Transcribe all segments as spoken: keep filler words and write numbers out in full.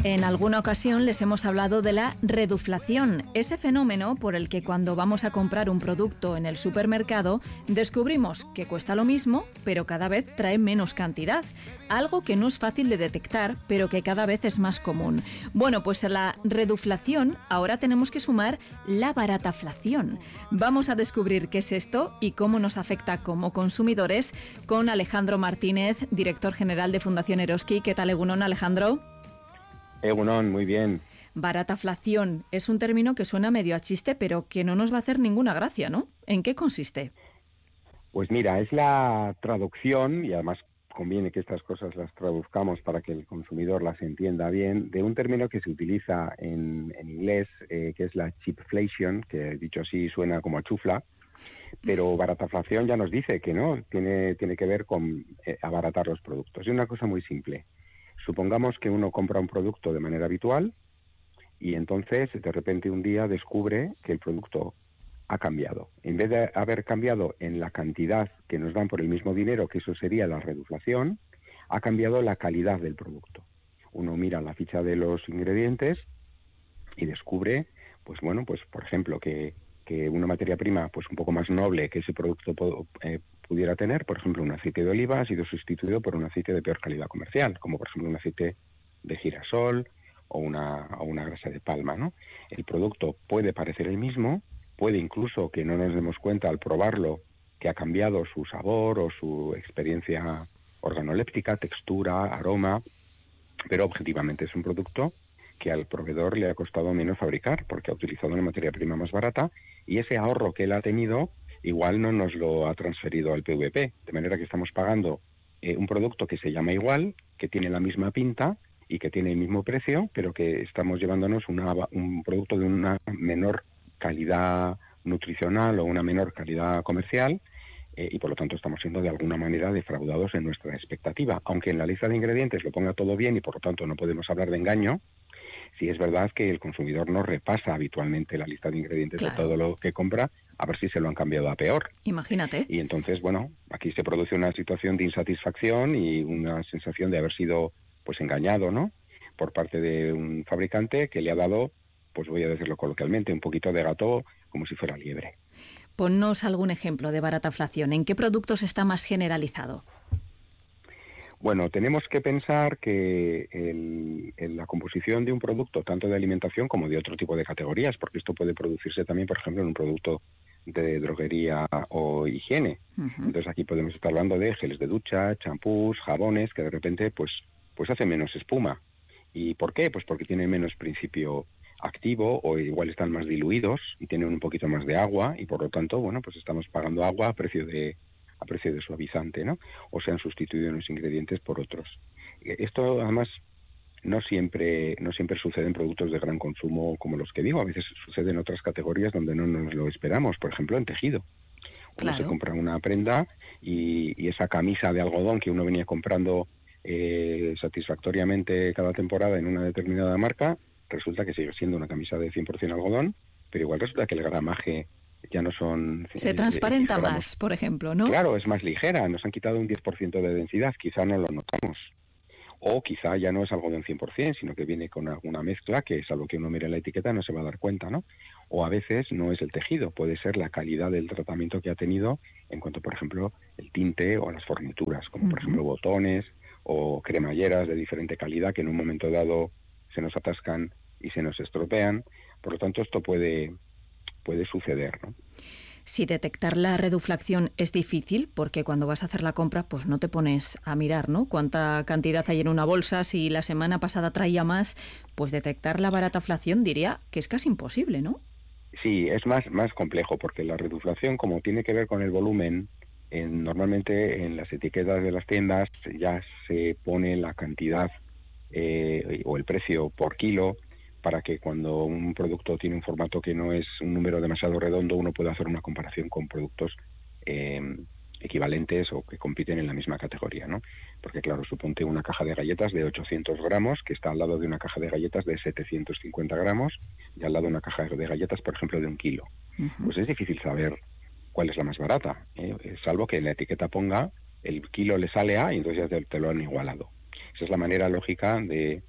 En alguna ocasión les hemos hablado de la reduflación, ese fenómeno por el que cuando vamos a comprar un producto en el supermercado descubrimos que cuesta lo mismo, pero cada vez trae menos cantidad. Algo que no es fácil de detectar, pero que cada vez es más común. Bueno, pues a la reduflación ahora tenemos que sumar la barataflación. Vamos a descubrir qué es esto y cómo nos afecta como consumidores con Alejandro Martínez, director general de Fundación Eroski. ¿Qué tal, Egunon, Alejandro? Egunon, muy bien. Barataflación es un término que suena medio a chiste, pero que no nos va a hacer ninguna gracia, ¿no? ¿En qué consiste? Pues mira, es la traducción, y además conviene que estas cosas las traduzcamos para que el consumidor las entienda bien, de un término que se utiliza en, en inglés, eh, que es la cheapflation, que dicho así suena como a chufla, pero barataflación ya nos dice que no, tiene, tiene que ver con eh, abaratar los productos. Es una cosa muy simple. Supongamos que uno compra un producto de manera habitual y entonces de repente un día descubre que el producto ha cambiado. En vez de haber cambiado en la cantidad que nos dan por el mismo dinero, que eso sería la reduflación, ha cambiado la calidad del producto. Uno mira la ficha de los ingredientes y descubre, pues bueno, pues por ejemplo, que, que una materia prima pues un poco más noble que ese producto eh, pudiera tener, por ejemplo, un aceite de oliva ha sido sustituido por un aceite de peor calidad comercial, como por ejemplo un aceite de girasol o una, o una grasa de palma, ¿no? El producto puede parecer el mismo, puede incluso que no nos demos cuenta al probarlo que ha cambiado su sabor o su experiencia organoléptica, textura, aroma, pero objetivamente es un producto que al proveedor le ha costado menos fabricar porque ha utilizado una materia prima más barata y ese ahorro que él ha tenido igual no nos lo ha transferido al P V P, de manera que estamos pagando eh, un producto que se llama igual, que tiene la misma pinta y que tiene el mismo precio, pero que estamos llevándonos una, un producto de una menor calidad nutricional o una menor calidad comercial eh, y por lo tanto estamos siendo de alguna manera defraudados en nuestra expectativa. Aunque en la lista de ingredientes lo ponga todo bien y por lo tanto no podemos hablar de engaño, sí es verdad que el consumidor no repasa habitualmente la lista de ingredientes claro. de todo lo que compra a ver si se lo han cambiado a peor. Imagínate. Y entonces, bueno, aquí se produce una situación de insatisfacción y una sensación de haber sido pues engañado, ¿no? Por parte de un fabricante que le ha dado, pues voy a decirlo coloquialmente, un poquito de gato como si fuera liebre. Ponnos algún ejemplo de barataflación. ¿En qué productos está más generalizado? Bueno, tenemos que pensar que el, en la composición de un producto, tanto de alimentación como de otro tipo de categorías, porque esto puede producirse también, por ejemplo, en un producto de droguería o higiene. Uh-huh. Entonces aquí podemos estar hablando de geles de ducha, champús, jabones, que de repente pues, pues hacen menos espuma. ¿Y por qué? Pues porque tienen menos principio activo o igual están más diluidos y tienen un poquito más de agua y por lo tanto, bueno, pues estamos pagando agua a precio de a precio de suavizante, ¿no? O se han sustituido los ingredientes por otros. Esto además no siempre no siempre sucede en productos de gran consumo como los que digo, a veces sucede en otras categorías donde no nos lo esperamos, por ejemplo en tejido. Uno claro. se compra una prenda y, y esa camisa de algodón que uno venía comprando eh, satisfactoriamente cada temporada en una determinada marca, resulta que sigue siendo una camisa de cien por ciento algodón, pero igual resulta que el gramaje ya no son... Se eh, transparenta más, por ejemplo, ¿no? Claro, es más ligera, nos han quitado un diez por ciento de densidad, quizá no lo notamos. O quizá ya no es algodón cien por ciento, sino que viene con alguna mezcla que es algo que uno mira en la etiqueta no se va a dar cuenta, ¿no? O a veces no es el tejido, puede ser la calidad del tratamiento que ha tenido en cuanto, por ejemplo, el tinte o las fornituras, como uh-huh. por ejemplo botones o cremalleras de diferente calidad que en un momento dado se nos atascan y se nos estropean. Por lo tanto, esto puede... puede suceder, ¿no? Si detectar la reduflación es difícil, porque cuando vas a hacer la compra, pues no te pones a mirar, ¿no? Cuánta cantidad hay en una bolsa, si la semana pasada traía más, pues detectar la barataflación diría que es casi imposible, ¿no? Sí, es más, más complejo, porque la reduflación, como tiene que ver con el volumen, en, normalmente en las etiquetas de las tiendas ya se pone la cantidad eh, o el precio por kilo, para que cuando un producto tiene un formato que no es un número demasiado redondo, uno pueda hacer una comparación con productos eh, equivalentes o que compiten en la misma categoría, ¿no? Porque claro, suponte una caja de galletas de ochocientos gramos que está al lado de una caja de galletas de setecientos cincuenta gramos y al lado de una caja de galletas, por ejemplo, de un kilo. Uh-huh. Pues es difícil saber cuál es la más barata, ¿eh? Salvo que en la etiqueta ponga el kilo le sale A y entonces ya te, te lo han igualado. Esa es la manera lógica de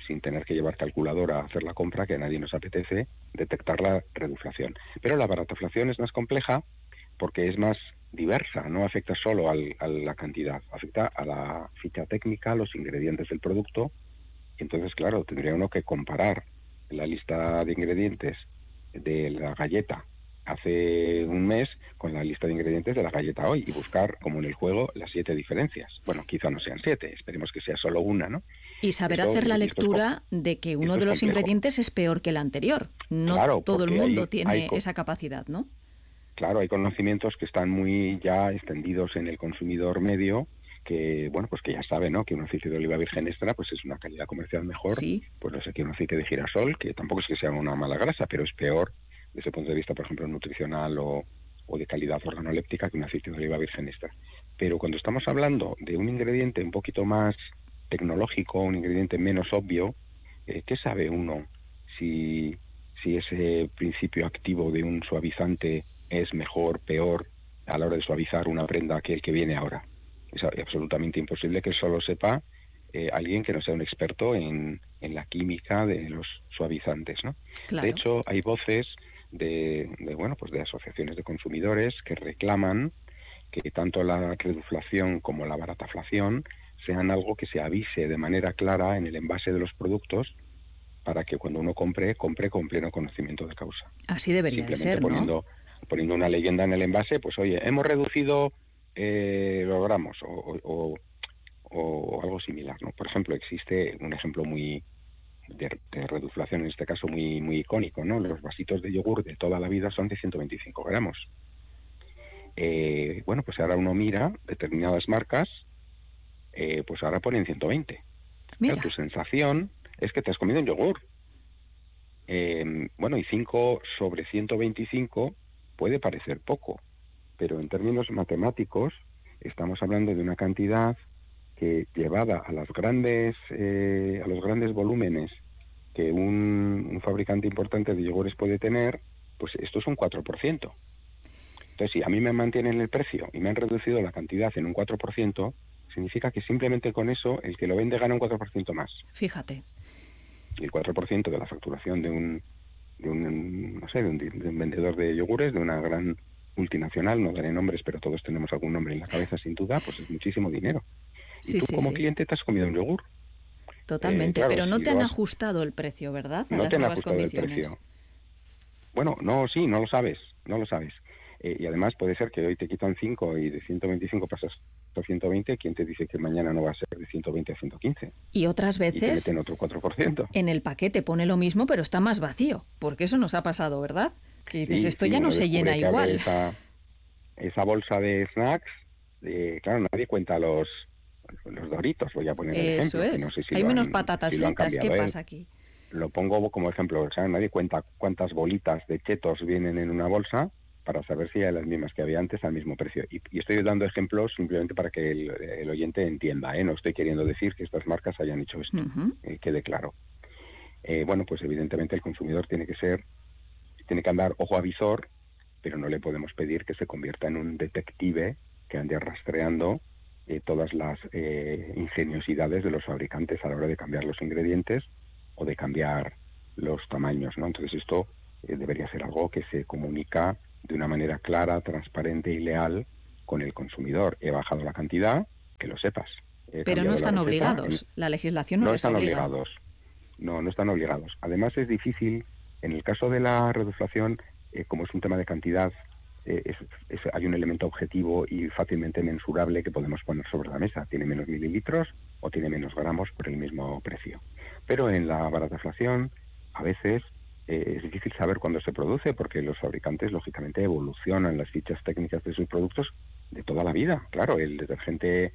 sin tener que llevar calculadora a hacer la compra, que a nadie nos apetece, detectar la reduflación. Pero la barataflación es más compleja porque es más diversa, no afecta solo al, a la cantidad, afecta a la ficha técnica, a los ingredientes del producto, y entonces, claro, tendría uno que comparar la lista de ingredientes de la galleta hace un mes con la lista de ingredientes de la galleta hoy y buscar, como en el juego, las siete diferencias. Bueno, quizá no sean siete, esperemos que sea solo una, ¿no? Y saber Esto, hacer la esto lectura es, de que uno esto de es los complejo. ingredientes es peor que el anterior. No Claro, todo el porque mundo hay- tiene hay co- esa capacidad, ¿no? Claro, hay conocimientos que están muy ya extendidos en el consumidor medio, que bueno, pues que ya sabe, ¿no? Que un aceite de oliva virgen extra pues es una calidad comercial mejor, Sí. pues no sé, que un aceite de girasol, que tampoco es que sea una mala grasa, pero es peor desde el punto de vista, por ejemplo, nutricional o, o de calidad organoléptica que un aceite de oliva virgen extra. Pero cuando estamos hablando de un ingrediente un poquito más tecnológico, un ingrediente menos obvio, eh, ¿qué sabe uno si, si ese principio activo de un suavizante es mejor, peor a la hora de suavizar una prenda que el que viene ahora? Es absolutamente imposible que eso lo sepa eh, alguien que no sea un experto en, en la química de los suavizantes, ¿no? Claro. De hecho, hay voces de, de bueno, pues de asociaciones de consumidores que reclaman que tanto la reduflación como la barataflación sean algo que se avise de manera clara en el envase de los productos para que cuando uno compre, compre con pleno conocimiento de causa. Así debería de Simplemente ser, ¿no? poniendo, poniendo una leyenda en el envase, pues oye, hemos reducido eh, los gramos o, o, o, o algo similar, ¿no? Por ejemplo, existe un ejemplo muy de, de reduflación, en este caso muy muy icónico, ¿no? Los vasitos de yogur de toda la vida son de ciento veinticinco gramos. Eh, bueno, pues ahora uno mira determinadas marcas, eh, pues ahora ponen ciento veinte. Mira. Claro, tu sensación es que te has comido un yogur. Eh, bueno, y cinco sobre ciento veinticinco puede parecer poco, pero en términos matemáticos estamos hablando de una cantidad que, llevada a las grandes eh, a los grandes volúmenes que un, un fabricante importante de yogures puede tener, pues esto es un cuatro por ciento. Entonces, si a mí me mantienen el precio y me han reducido la cantidad en un cuatro por ciento, significa que simplemente con eso el que lo vende gana un cuatro por ciento más. Fíjate. Y el cuatro por ciento de la facturación de un, de un no sé, de un, de un vendedor de yogures, de una gran multinacional, no daré nombres, pero todos tenemos algún nombre en la cabeza sin duda, pues es muchísimo dinero. Y Sí, tú sí, como sí. cliente te has comido un yogur. Totalmente, Eh, claro, pero no si te lo han has- ajustado el precio, ¿verdad? A No las te han nuevas ajustado el condiciones. precio. Bueno, no, sí, no lo sabes, no lo sabes. Eh, y además puede ser que hoy te quitan cinco y de ciento veinticinco pasas a ciento veinte, ¿quién te dice que mañana no va a ser de ciento veinte a ciento quince? Y otras Y te veces meten otro cuatro por ciento. en el paquete pone lo mismo, pero está más vacío, porque eso nos ha pasado, ¿verdad? Que dices, Sí, esto sí, ya no uno se descubre llena que abre igual. Esa, esa bolsa de snacks, eh, claro, nadie cuenta los, los Doritos, voy a poner el Eso ejemplo, que es. no sé si Hay lo menos han, patatas si lo han fritas. ¿Qué cambiado, ¿eh? pasa aquí? Lo pongo como ejemplo, o sea, nadie cuenta cuántas bolitas de chetos vienen en una bolsa para saber si hay las mismas que había antes al mismo precio. Y, y estoy dando ejemplos simplemente para que el, el oyente entienda, ¿eh? No estoy queriendo decir que estas marcas hayan hecho esto, Ujú. eh, quede claro. Eh, bueno, pues evidentemente el consumidor tiene que ser, tiene que andar ojo a visor, pero no le podemos pedir que se convierta en un detective que ande rastreando eh, todas las eh, ingeniosidades de los fabricantes a la hora de cambiar los ingredientes o de cambiar los tamaños, ¿no? Entonces esto eh, debería ser algo que se comunica de una manera clara, transparente y leal con el consumidor. He bajado la cantidad, que lo sepas. He Pero no cambiado la están receta, obligados. en- La legislación no, no les están obliga. obligados. No, no están obligados. Además es difícil, en el caso de la reduflación, eh, como es un tema de cantidad, eh, es- es- hay un elemento objetivo y fácilmente mensurable que podemos poner sobre la mesa. Tiene menos mililitros o tiene menos gramos por el mismo precio. Pero en la barataflación, a veces eh, es difícil saber cuándo se produce porque los fabricantes, lógicamente, evolucionan las fichas técnicas de sus productos de toda la vida. Claro, el detergente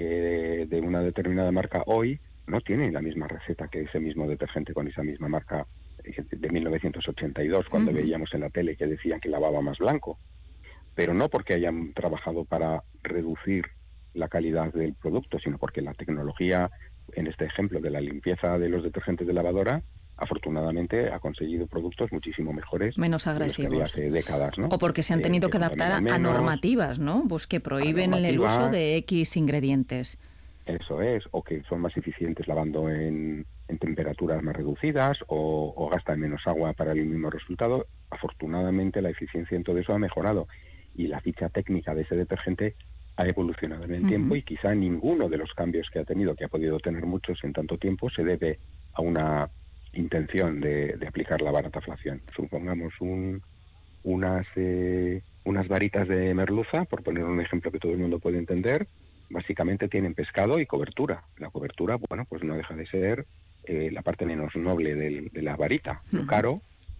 eh, de una determinada marca hoy no tiene la misma receta que ese mismo detergente con esa misma marca eh, de mil novecientos ochenta y dos, cuando Ujú. veíamos en la tele que decían que lavaba más blanco. Pero no porque hayan trabajado para reducir la calidad del producto, sino porque la tecnología, en este ejemplo de la limpieza de los detergentes de lavadora, afortunadamente ha conseguido productos muchísimo mejores Menos de los que había agresivos. hace décadas, ¿no? O porque se han Eh, tenido que que adaptar a, contaminan a menos. normativas, ¿no? Pues que prohíben el uso normativas. de X ingredientes. Eso es, o que son más eficientes lavando en, en temperatura temperaturas más reducidas o, o gastan menos agua para el mismo resultado. Afortunadamente la eficiencia en todo eso ha mejorado y la ficha técnica de ese detergente ha evolucionado en el uh-huh. tiempo, y quizá ninguno de los cambios que ha tenido, que ha podido tener muchos en tanto tiempo, se debe a una intención de, de aplicar la barataflación. Supongamos un, unas, eh, unas varitas de merluza, por poner un ejemplo que todo el mundo puede entender, básicamente tienen pescado y cobertura. La cobertura, bueno, pues no deja de ser eh, la parte menos noble del, de la varita. Uh-huh. Lo caro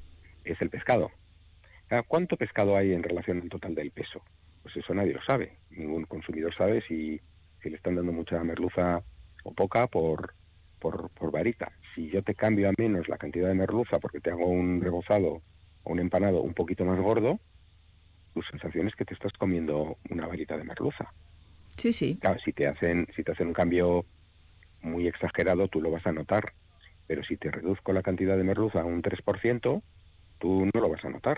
es el pescado. ¿Cuánto pescado hay en relación al total del peso? Pues eso nadie lo sabe. Ningún consumidor sabe si, si le están dando mucha merluza o poca por, por, por varita. Si yo te cambio a menos la cantidad de merluza porque te hago un rebozado o un empanado un poquito más gordo, tu sensación es que te estás comiendo una varita de merluza. Sí, sí. Claro, si te hacen, si te hacen un cambio muy exagerado, tú lo vas a notar. Pero si te reduzco la cantidad de merluza a un tres por ciento, tú no lo vas a notar.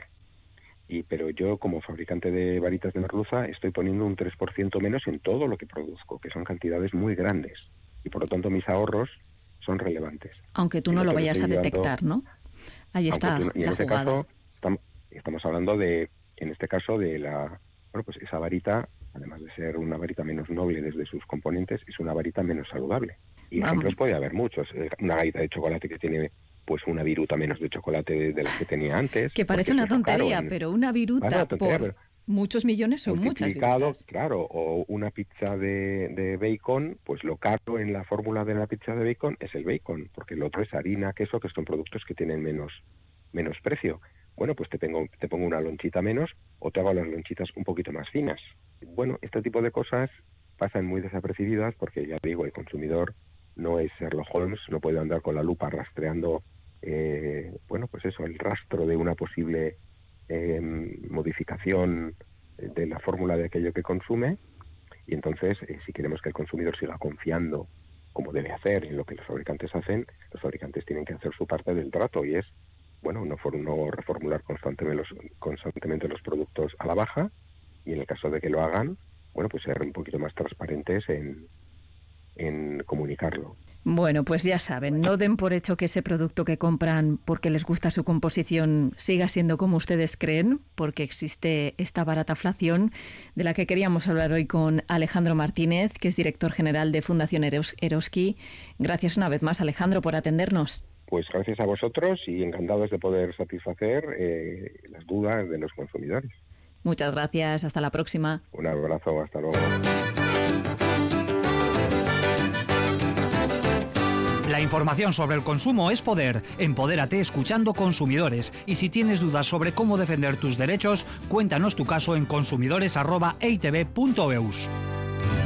Y pero yo, como fabricante de varitas de merluza, estoy poniendo un tres por ciento menos en todo lo que produzco, que son cantidades muy grandes. Y por lo tanto mis ahorros son relevantes. Aunque tú no lo vayas a detectar, ¿no? Ahí está tú, y en la este jugada. Caso, estamos, estamos hablando de, en este caso, de la... Bueno, pues esa varita, además de ser una varita menos noble desde sus componentes, es una varita menos saludable. Y Vamos. ejemplos puede haber muchos. Una galleta de chocolate que tiene pues una viruta menos de chocolate de, de las que tenía antes. Que parece una tontería, en... pero una viruta bueno, tontería, por muchos millones son muchas virutas. Claro, o una pizza de, de bacon, pues lo caro en la fórmula de la pizza de bacon es el bacon, porque lo otro es harina, queso, que son productos que tienen menos, menos precio. Bueno, pues te, tengo, te pongo una lonchita menos o te hago las lonchitas un poquito más finas. Bueno, este tipo de cosas pasan muy desapercibidas porque, ya digo, el consumidor no es Sherlock Holmes, no puede andar con la lupa rastreando, eh, bueno, pues eso, el rastro de una posible eh, modificación de la fórmula de aquello que consume. Y entonces, eh, si queremos que el consumidor siga confiando, como debe hacer, en lo que los fabricantes hacen, los fabricantes tienen que hacer su parte del trato, y es, bueno, no, for, no reformular constantemente los, constantemente los productos a la baja, y en el caso de que lo hagan, bueno, pues ser un poquito más transparentes en en comunicarlo. Bueno, pues ya saben, no den por hecho que ese producto que compran porque les gusta su composición siga siendo como ustedes creen, porque existe esta barataflación de la que queríamos hablar hoy con Alejandro Martínez, que es director general de Fundación Eros- Eroski. Gracias una vez más, Alejandro, por atendernos. Pues gracias a vosotros y encantados de poder satisfacer eh, las dudas de los consumidores. Muchas gracias, hasta la próxima. Un abrazo, hasta luego. La información sobre el consumo es poder. Empodérate escuchando consumidores. Y si tienes dudas sobre cómo defender tus derechos, cuéntanos tu caso en consumidores arroba e i te be punto eus.